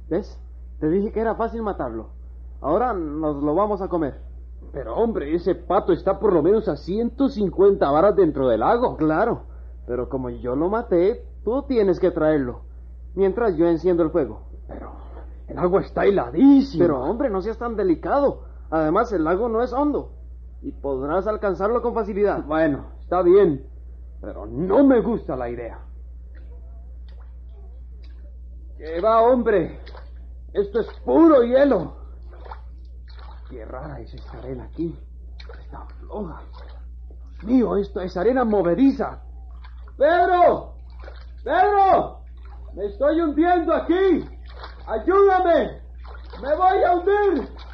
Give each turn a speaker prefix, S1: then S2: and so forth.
S1: ¿Ves? Te dije que era fácil matarlo. Ahora nos lo vamos a comer.
S2: Pero hombre, ese pato está por lo menos a 150 varas dentro del lago.
S1: Claro, pero como yo lo maté, tú tienes que traerlo, mientras yo enciendo el fuego.
S2: Pero el agua está heladísima.
S1: Pero hombre, no seas tan delicado. Además, el lago no es hondo y podrás alcanzarlo con facilidad.
S2: Bueno, está bien, pero no me gusta la idea. ¿Qué va, hombre? Esto es puro hielo. Qué rara es esta arena aquí. Está floja. Dios mío, esto es arena movediza. ¡Pedro! ¡Pedro! ¡Me estoy hundiendo aquí! ¡Ayúdame! ¡Me voy a hundir!